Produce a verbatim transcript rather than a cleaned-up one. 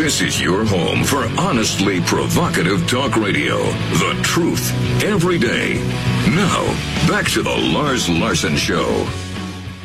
This is your home for honestly provocative talk radio. The truth every day. Now, back to the Lars Larson Show.